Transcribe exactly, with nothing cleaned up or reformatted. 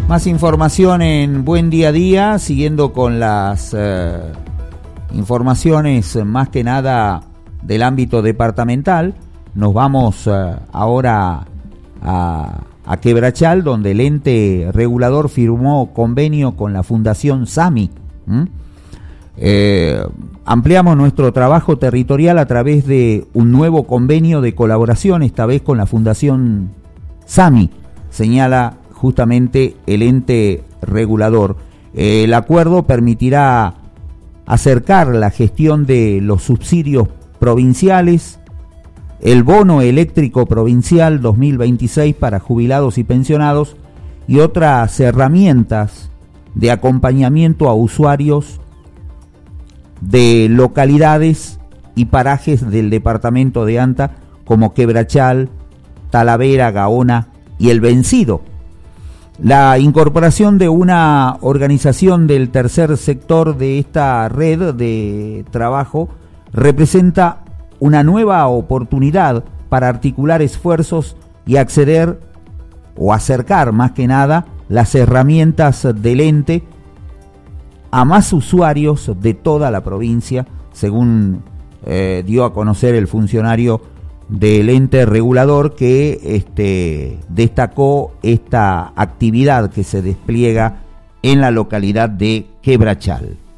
Más información en Buen Día a Día, siguiendo con las eh, informaciones más que nada del ámbito departamental. Nos vamos eh, ahora a, a Quebrachal, donde el ente regulador firmó convenio con la Fundación SAMI. ¿Mm? Eh, ampliamos nuestro trabajo territorial a través de un nuevo convenio de colaboración, esta vez con la Fundación SAMI, señala justamente el ente regulador. Eh, el acuerdo permitirá acercar la gestión de los subsidios provinciales, el bono eléctrico provincial dos mil veintiséis para jubilados y pensionados y otras herramientas de acompañamiento a usuarios de localidades y parajes del departamento de Anta como Quebrachal, Talavera, Gaona y El Vencido. La incorporación de una organización del tercer sector de esta red de trabajo representa una nueva oportunidad para articular esfuerzos y acceder o acercar más que nada las herramientas del ente a más usuarios de toda la provincia, según eh, dio a conocer el funcionario del ente regulador, que este, destacó esta actividad que se despliega en la localidad de Quebrachal.